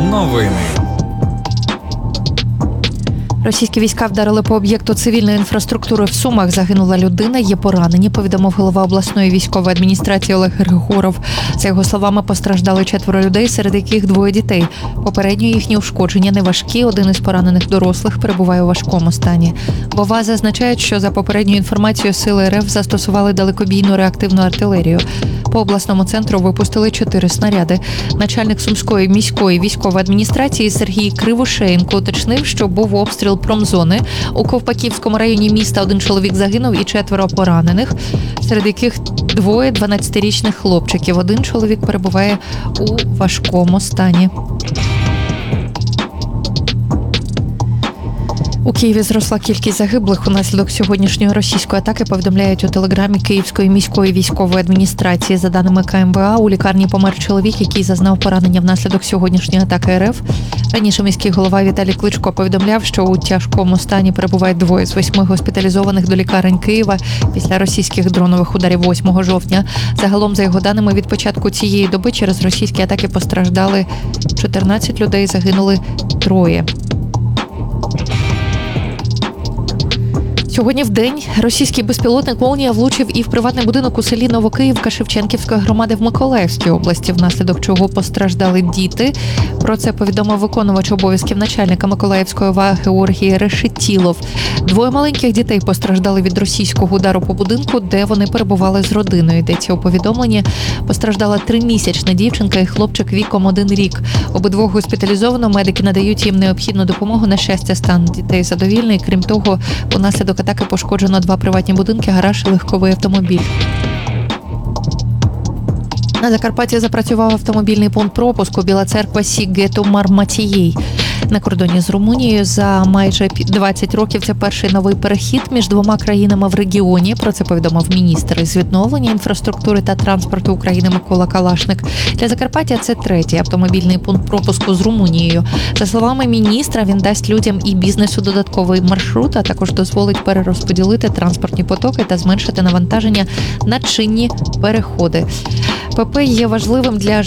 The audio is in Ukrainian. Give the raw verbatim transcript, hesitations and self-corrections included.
Новини. Російські війська вдарили по об'єкту цивільної інфраструктури в Сумах. Загинула людина, є поранені, повідомив голова обласної військової адміністрації Олег Григоров. За його словами, постраждали четверо людей, серед яких двоє дітей. Попередньо їхні ушкодження не важкі, один із поранених дорослих перебуває у важкому стані. В ОВА зазначають, що за попередньою інформацією сили РФ застосували далекобійну реактивну артилерію. По обласному центру випустили чотири снаряди. Начальник Сумської міської військової адміністрації Сергій Кривошеєнко уточнив, що був обстріл промзони. У Ковпаківському районі міста один чоловік загинув і четверо поранених, серед яких двоє дванадцятирічних хлопчиків. Один чоловік перебуває у важкому стані. У Києві зросла кількість загиблих унаслідок сьогоднішньої російської атаки, повідомляють у телеграмі Київської міської військової адміністрації. За даними Ка Ем Ве А, у лікарні помер чоловік, який зазнав поранення внаслідок сьогоднішньої атаки РФ. Раніше міський голова Віталій Кличко повідомляв, що у тяжкому стані перебувають двоє з восьми госпіталізованих до лікарень Києва після російських дронових ударів восьмого жовтня. Загалом, за його даними, від початку цієї доби через російські атаки постраждали чотирнадцять людей, загинули троє. Сьогодні в день російський безпілотник «Молнія» влучив і в приватний будинок у селі Новокиївка Шевченківської громади в Миколаївській області, внаслідок чого постраждали діти. Про це повідомив виконувач обов'язків начальника Миколаївської ОВА Георгій Решетілов. Двоє маленьких дітей постраждали від російського удару по будинку, де вони перебували з родиною. Йдеться у повідомленні. Постраждала тримісячна дівчинка і хлопчик віком один рік. Обидвох госпіталізовано, медики надають їм необхідну допомогу. На щастя, стан дітей задовільний. Крім того, унаслідок атаки пошкоджено два приватні будинки, гараж і легковий автомобіль. На Закарпатті запрацював автомобільний пункт пропуску Біла Церква Сігету-Марматієй. На кордоні з Румунією за майже двадцять років це перший новий перехід між двома країнами в регіоні. Про це повідомив міністр із відновлення інфраструктури та транспорту України Микола Калашник. Для Закарпаття це третій автомобільний пункт пропуску з Румунією. За словами міністра, він дасть людям і бізнесу додатковий маршрут, а також дозволить перерозподілити транспортні потоки та зменшити навантаження на чинні переходи. ПП є важливим для